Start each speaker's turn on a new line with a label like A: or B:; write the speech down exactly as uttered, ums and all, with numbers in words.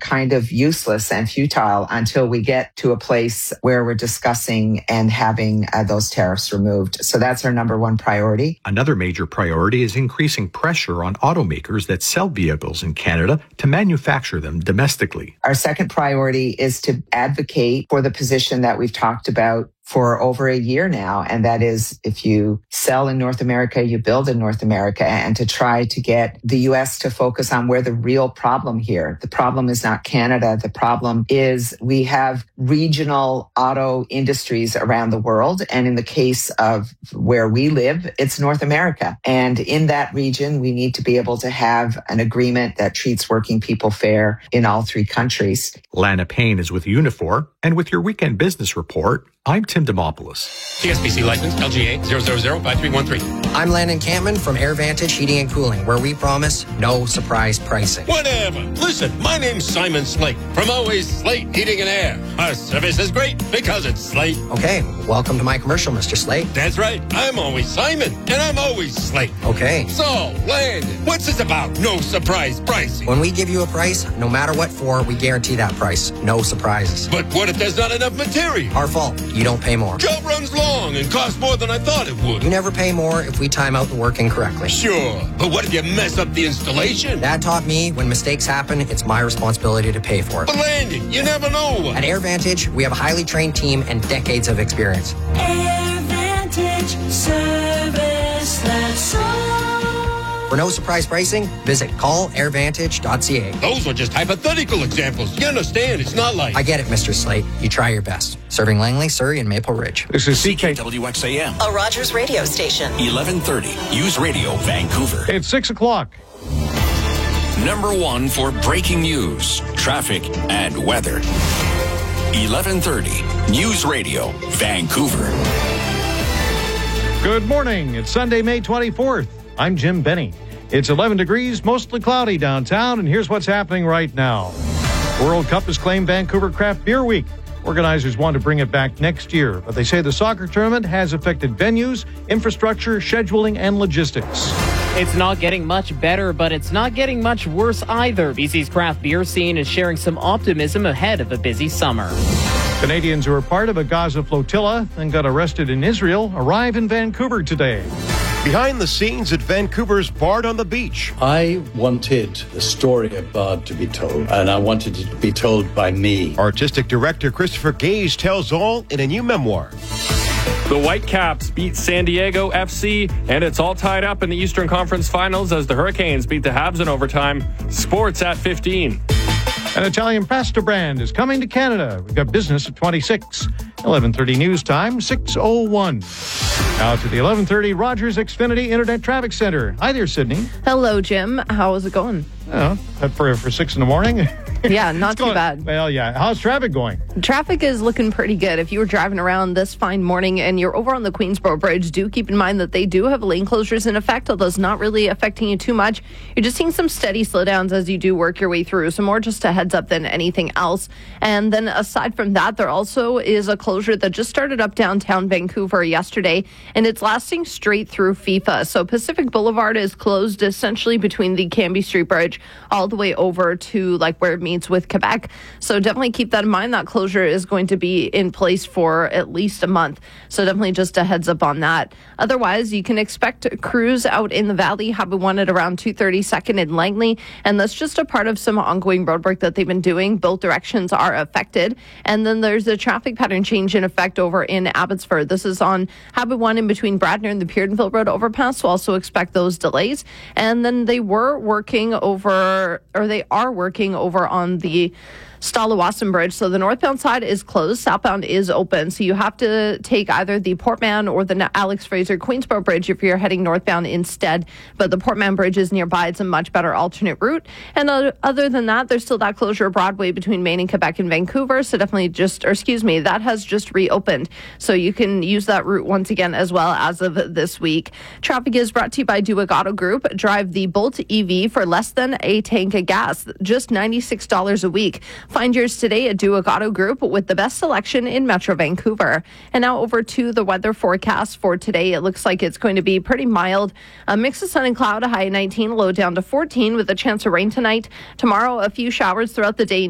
A: kind of useless and futile until we get to a place where we're discussing and having uh, those tariffs removed. So that's our number one priority.
B: Another major priority is increasing pressure on automakers that sell vehicles in Canada to manufacture them domestically.
A: Our second priority is to advocate for the position that we've talked about for over a year now, and that is if you sell in North America, you build in North America, and to try to get the U S to focus on where the real problem here. The problem is not Canada. The problem is we have regional auto industries around the world, and in the case of where we live, it's North America. And in that region, we need to be able to have an agreement that treats working people fair in all three countries.
B: Lana Payne is with Unifor, and with your Weekend Business Report, I'm Tim Demopoulos.
C: C S B C license, L G A zero zero zero five three one three.
D: I'm Landon Campman from AirVantage Heating and Cooling, where we promise no surprise pricing.
C: Whatever. Listen, my name's Simon Slate from Always Slate Heating and Air. Our service is great because it's Slate.
D: Okay, welcome to my commercial, Mister Slate.
C: That's right. I'm always Simon, and I'm always Slate.
D: Okay.
C: So, Landon, what's this about no surprise pricing?
D: When we give you a price, no matter what for, we guarantee that price. No surprises.
C: But what if there's not enough material?
D: Our fault. You don't pay more.
C: Job runs long and costs more than I thought it would.
D: You never pay more if we time out the work incorrectly.
C: Sure, but what if you mess up the installation?
D: Dad taught me when mistakes happen, it's my responsibility to pay for it.
C: But Landon, you never know.
D: At AirVantage, we have a highly trained team and decades of experience.
E: AirVantage, service that's all.
D: For no surprise pricing, visit call air vantage dot c a.
C: Those were just hypothetical examples. You understand, it's not like...
D: I get it, Mister Slate. You try your best. Serving Langley, Surrey, and Maple Ridge.
F: This is C K W X A M.
G: A Rogers radio station.
F: eleven thirty. News Radio, Vancouver.
H: It's six o'clock.
F: Number one for breaking news, traffic, and weather. eleven thirty. News Radio, Vancouver.
H: Good morning. It's Sunday, May twenty-fourth. I'm Jim Benny. It's eleven degrees, mostly cloudy downtown, and here's what's happening right now. World Cup has claimed Vancouver Craft Beer Week. Organizers want to bring it back next year, but they say the soccer tournament has affected venues, infrastructure, scheduling, and logistics.
I: It's not getting much better, but it's not getting much worse either. B C's craft beer scene is sharing some optimism ahead of a busy summer.
H: Canadians who are part of a Gaza flotilla and got arrested in Israel arrive in Vancouver today.
J: Behind the scenes at Vancouver's Bard on the Beach.
K: I wanted the story of Bard to be told, and I wanted it to be told by me.
J: Artistic director Christopher Gage tells all in a new memoir.
L: The Whitecaps beat San Diego F C, and it's all tied up in the Eastern Conference Finals as the Hurricanes beat the Habs in overtime. Sports at fifteen.
H: An Italian pasta brand is coming to Canada. We've got business at twenty-six. eleven thirty news time, six oh one. Now to the eleven thirty Rogers Xfinity Internet Traffic Center. Hi there, Sydney.
M: Hello, Jim. How is it going?
H: Oh, for, for six in the morning.
M: Yeah, not too
H: going,
M: bad.
H: Well, yeah. How's traffic going?
M: Traffic is looking pretty good. If you were driving around this fine morning and you're over on the Queensboro Bridge, do keep in mind that they do have lane closures in effect, although it's not really affecting you too much. You're just seeing some steady slowdowns as you do work your way through, so more just a heads up than anything else. And then aside from that, there also is a closure that just started up downtown Vancouver yesterday, and it's lasting straight through FIFA. So Pacific Boulevard is closed essentially between the Cambie Street Bridge all the way over to like where it meets with Quebec. So definitely keep that in mind. That closure is going to be in place for at least a month. So definitely just a heads up on that. Otherwise, you can expect crews out in the valley. Highway one at around two thirty-second in Langley. And that's just a part of some ongoing road work that they've been doing. Both directions are affected. And then there's a traffic pattern change in effect over in Abbotsford. This is on Highway one in between Bradner and the Pierdenville Road overpass. So also expect those delays. And then they were working over, or they are working over on the Stalawasan Bridge. So the northbound side is closed. Southbound is open. So you have to take either the Portman or the Alex Fraser Queensboro Bridge if you're heading northbound instead. But the Portman Bridge is nearby. It's a much better alternate route. And uh, other than that, there's still that closure of Broadway between Maine and Quebec and Vancouver. So definitely just, or excuse me, that has just reopened. So you can use that route once again as well as of this week. Traffic is brought to you by Duick Auto Group. Drive the Bolt E V for less than a tank of gas, just ninety-six dollars a week. Find yours today at Duick Auto Group with the best selection in Metro Vancouver. And now over to the weather forecast for today. It looks like it's going to be pretty mild. A mix of sun and cloud, a high of nineteen, low down to fourteen with a chance of rain tonight. Tomorrow, a few showers throughout the day.